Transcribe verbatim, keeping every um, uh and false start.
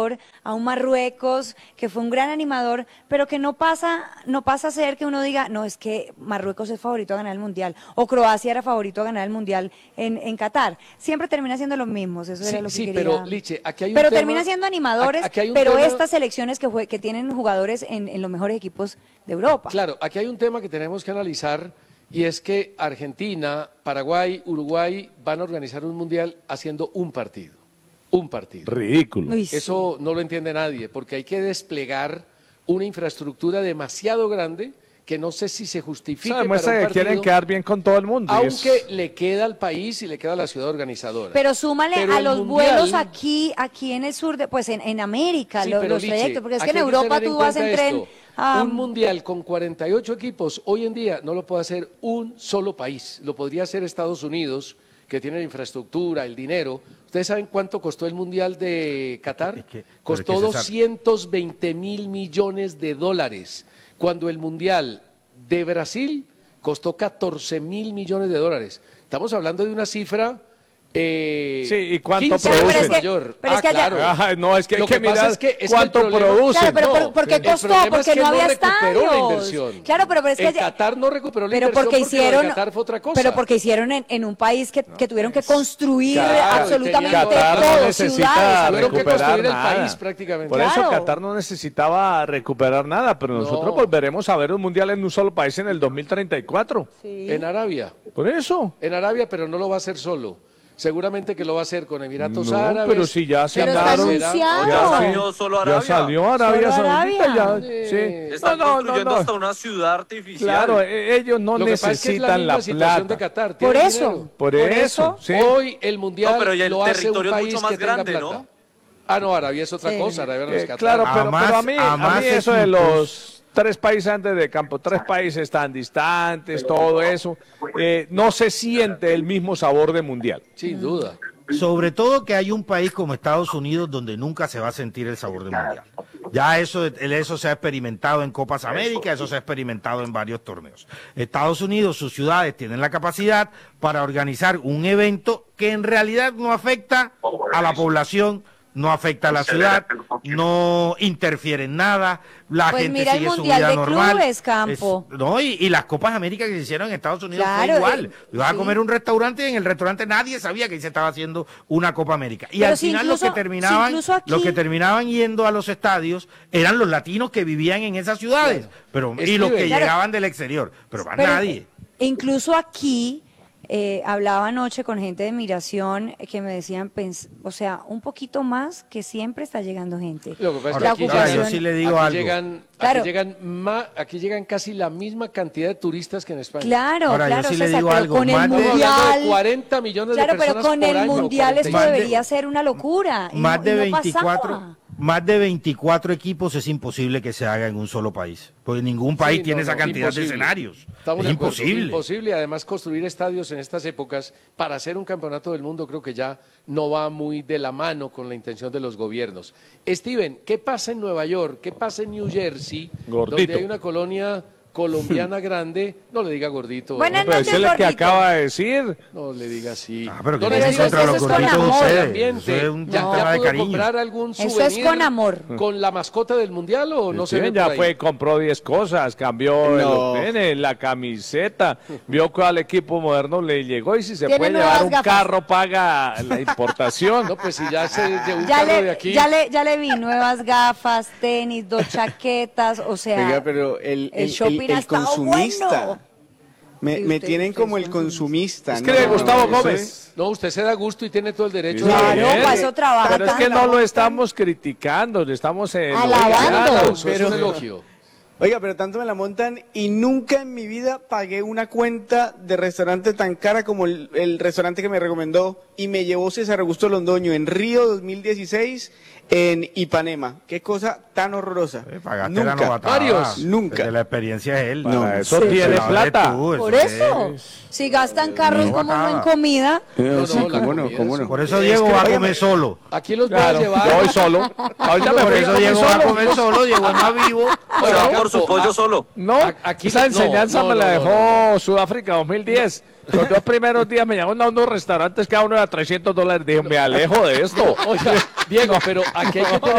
animador, a un Marruecos que fue un gran animador, pero que no pasa, no pasa a ser que uno diga, no, es que Marruecos es favorito a ganar el Mundial, o Croacia era favorito a ganar el Mundial en, en Qatar. Siempre termina siendo los mismos, eso Sí, era lo que sí, quería. pero Liche, aquí hay un Pero tema- termina siendo animadores, aquí hay un pero tema- estas selecciones que, jue- que tienen jugadores en, en los mejores equipos de Europa. Claro, aquí hay un tema que tenemos que analizar y es que Argentina, Paraguay, Uruguay van a organizar un mundial haciendo un partido. Un partido. Ridículo. Uy, sí. Eso no lo entiende nadie, porque hay que desplegar una infraestructura demasiado grande que no sé si se justifica. Eso demuestra que quieren quedar bien con todo el mundo. y es- Aunque le queda al país y le queda a la ciudad organizadora. Pero súmale Pero a el los mundial- vuelos aquí, aquí en el sur, de, pues en, en América, Sí, lo- pero, los Liche, trayectos, porque es que aquí en hay que Europa tener en tú vas en cuenta tren. esto. a- Un mundial con cuarenta y ocho equipos hoy en día no lo puede hacer un solo país. Lo podría hacer Estados Unidos, que tiene la infraestructura, el dinero. ¿Ustedes saben cuánto costó el mundial de Qatar? Es que- pero es Costó que, César- doscientos veinte mil millones de dólares, cuando el mundial de Brasil costó catorce mil millones de dólares. Estamos hablando de una cifra. Eh, Sí, ¿y cuánto quince producen? veces Pero es que- mayor. pero es Ah, que allá- claro. Ajá, no, es que hay Lo que, que pasa mirar es que- es que el cuánto problema- producen. Claro, pero No, por, ¿por qué el costó? problema es Porque que no no había recuperó la estadios. inversión. Claro, pero, pero es que En Qatar no recuperó la pero inversión porque porque lo de hicieron, Qatar fue otra cosa. pero porque hicieron en, en un país que, que tuvieron que construir Claro, absolutamente tenían- Qatar no todo, necesita ciudades. Tuvieron que recuperar construir el nada. país prácticamente. Por eso Claro. Qatar no necesitaba recuperar nada, pero No. nosotros volveremos a ver un mundial en un solo país en el dos mil treinta y cuatro. Sí. En Arabia. Por eso. En Arabia, pero no lo va a hacer solo. Seguramente que lo va a hacer con Emiratos No, Árabes. pero si ya se Pero está mandaron- anunciado. Ya, Ya sí. salió solo Ya Arabia. salió Arabia Solo Saudita, Arabia. ya. Sí. Están No, no, no, construyendo no. hasta una ciudad artificial. Claro, e- ellos no Lo que pasa es que es la necesitan misma la situación plata. de Qatar. Por tienen eso. dinero. Por, Por eso, eso, sí. Hoy el mundial No, pero ya el lo hace un territorio es país mucho más que tenga grande, plata. ¿no? Ah, no, Arabia es otra Sí. cosa. Arabia no es Eh, Qatar. claro, A pero, más- pero a mí, a a más mí eso de equipos. los tres países antes de campo, tres países tan distantes, todo eso, eh, no se siente el mismo sabor de mundial. Sin duda. Sobre todo que hay un país como Estados Unidos donde nunca se va a sentir el sabor del mundial. Ya eso, eso se ha experimentado en Copas América, eso se ha experimentado en varios torneos. Estados Unidos, sus ciudades tienen la capacidad para organizar un evento que en realidad no afecta a la población, no afecta a la ciudad, no interfiere en nada, la Pues gente mira el sigue su Mundial vida de normal. Clubes, Campo. Es- no, y, y las Copas América que se hicieron en Estados Unidos Claro, fue igual. eh, Ibas a sí. comer a un restaurante y en el restaurante nadie sabía que se estaba haciendo una Copa América. Y Pero al si final incluso- los que terminaban, si incluso aquí- los que terminaban yendo a los estadios eran los latinos que vivían en esas ciudades, pero y los que Escribe. Claro. llegaban del exterior, pero más Pero nadie. Incluso aquí, eh, hablaba anoche con gente de migración eh, que me decían, pens- o sea, un poquito más que siempre está llegando gente. Lo que pasa es que La aquí, ocupación- Ahora, yo sí le digo aquí algo. llegan, Claro. aquí llegan ma- aquí llegan casi la misma cantidad de turistas que en España. Claro, Ahora, yo claro, sí le César, digo pero algo, con el más de- Estamos hablando de mundial, cuarenta millones claro, de pero personas con por el año, mundial esto cuarenta y cinco. debería ser una locura. y Más no- de y no veinticuatro, pasaba. más de veinticuatro equipos es imposible que se haga en un solo país, porque ningún país Sí, tiene no, esa no, cantidad imposible. de escenarios. Estamos es de acuerdo, imposible. Imposible, además construir estadios en estas épocas para hacer un campeonato del mundo creo que ya no va muy de la mano con la intención de los gobiernos. Steven, ¿qué pasa en Nueva York? ¿Qué pasa en New Jersey? Gordito. Donde hay una colonia colombiana grande, no le diga gordito. Buenas Pero noches, ese es lo que gordito. acaba de decir. No le diga así. Ah, pero que no no le es diga eso contra es- los eso es con gorditos de amor. ustedes. ambiente. Eso es un ¿Ya, tema ya de pudo cariño. comprar algún Eso es souvenir con amor. con la mascota del mundial o no se Sí, ve ya por ahí? fue, compró diez cosas, cambió No. el pene, la camiseta, vio cuál equipo moderno le llegó y si se Tiene puede nuevas llevar un gafas. carro paga la importación. No, pues si ya se llevó un Ya carro de le, aquí. ya, le, ya le vi nuevas gafas, tenis, dos chaquetas, o sea, Oiga, pero el, el el, shopping el- el ha estado consumista. bueno. Me, Sí, me usted- tienen usted como es el un consumista. Escribe ¿no? Gustavo Eso Gómez. es- No, usted se da gusto y tiene todo el derecho. Sí, Claro, bien. para eso trabaja Pero es que tanto. no lo estamos criticando, le estamos eh, Alabando. elogiando. Eso es un elogio. Oiga, pero tanto me la montan y nunca en mi vida pagué una cuenta de restaurante tan cara como el, el restaurante que me recomendó y me llevó César Augusto Londoño en Río dos mil dieciséis en Ipanema. Qué cosa tan horrorosa. Eh, pagaste la Nunca. novatada. Varios. Nunca. El de la experiencia es él. Para No. eso Sí. tiene La de plata. tú, Por es- eso, si gastan carros no, como no en nada. comida, Eh, No, sí, no, la cómo no, comida cómo es no. un- Por eso Es Diego que, va a óigame, comer solo. Aquí los voy Claro, a llevar. yo voy solo. Ahorita me Por fui eso a comer Diego va a solo. comer solo, Diego es más vivo. Pero Oiga, por su Campo, pollo a- solo. No, A- aquí esa no, enseñanza no, me la no, dejó no, Sudáfrica dos mil diez. Los dos primeros días me llamaron a unos restaurantes, cada uno era trescientos dólares. Dije, me alejo de esto. Oiga, Diego, pero aquí hay que tener